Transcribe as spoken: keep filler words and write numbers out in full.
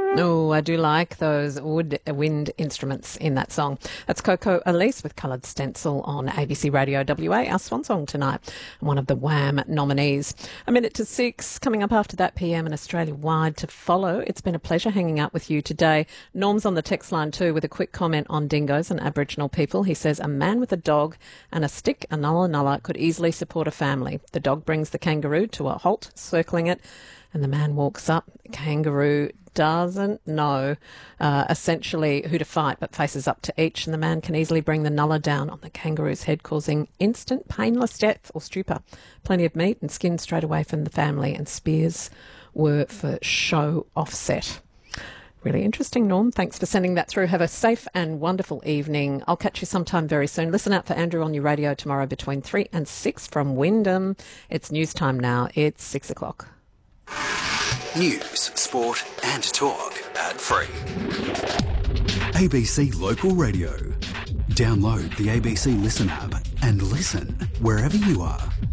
Oh, I do like those wood wind instruments in that song. That's Coco Elise with Coloured Stencil on A B C Radio W A, our swan song tonight, and one of the Wham nominees. A minute to six, coming up after that P M and Australia-wide to follow. It's been a pleasure hanging out with you today. Norm's on the text line too with a quick comment on dingoes and Aboriginal people. He says, a man with a dog and a stick, a nulla nulla, could easily support a family. The dog brings the kangaroo to a halt, circling it, and the man walks up. The kangaroo doesn't know uh, essentially who to fight, but faces up to each, and the man can easily bring the nulla down on the kangaroo's head, causing instant painless death or stupor. Plenty of meat and skin straight away from the family, and spears were for show offset. Really interesting, Norm. Thanks for sending that through. Have a safe and wonderful evening. I'll catch you sometime very soon. Listen out for Andrew on your radio tomorrow between three and six from Wyndham. It's news time now. It's six o'clock. News, sport and talk. Ad-free. A B C Local Radio. Download the A B C Listen app and listen wherever you are.